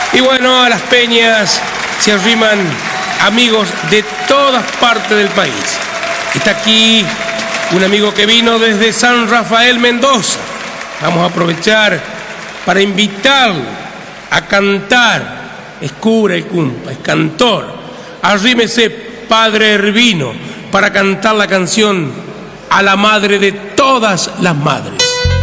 Y bueno, a las peñas se arriman amigos de todas partes del país. Está aquí un amigo que vino desde San Rafael, Mendoza. Vamos a aprovechar para invitarlo a cantar. Es cura el cumpa, es cantor. Arrímese, Padre Hervino, para cantar la canción a la madre de todas las madres.